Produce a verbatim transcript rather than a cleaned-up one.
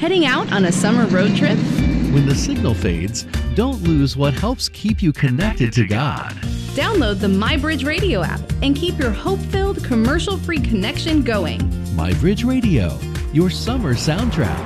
Heading out on a summer road trip? When the signal fades, don't lose what helps keep you connected to God. Download the MyBridge Radio app and keep your hope-filled, commercial-free connection going. MyBridge Radio, your summer soundtrack.